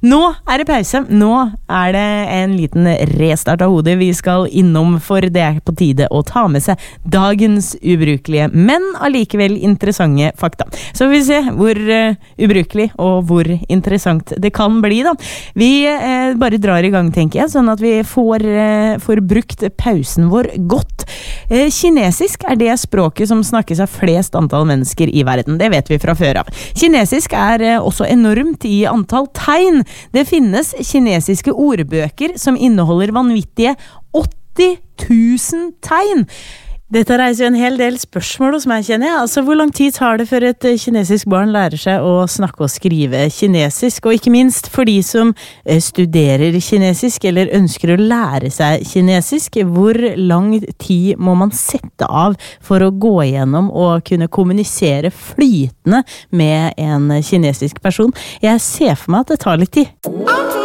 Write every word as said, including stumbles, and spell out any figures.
Nå er det pause, nå er det en liten restart av hodet vi skal innom, for det er på tide å ta med seg dagens ubrukelige, men allikevel interessante fakta. Så vi ser hvor uh, ubrukelig og hvor interessant det kan bli da. Vi uh, bare drar i gang, tenker jeg, sånn at vi får, uh, får brukt pausen vår godt. Uh, kinesisk er det språket som snakkes av flest antall mennesker i verden, det vet vi fra før av. Kinesisk er uh, også enormt i antall tegn. Det finnes kinesiske ordbøker som inneholder vanvittige åtti tusen tegn. Dette reiser jo en hel del spørsmål hos meg, kjenner jeg. Altså, hvor lang tid tar det før et kinesisk barn lærer seg å snakke og skrive kinesisk? Og ikke minst for de som studerer kinesisk eller ønsker å lære seg kinesisk, hvor lang tid må man sette av for å gå igjennom og kunne kommunisere flytende med en kinesisk person? Jeg ser for meg at det tar litt tid.